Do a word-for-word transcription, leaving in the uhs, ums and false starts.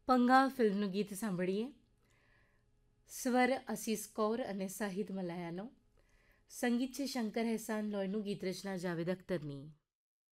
પંગા ફિલ્મનું ગીત સાંભળીએ. સ્વર આશીષ કૌર અને સાહિદ મલાયાનો. સંગીત છે શંકર એહસાન લોયનું, ગીત રચના જાવેદ અખ્તરની.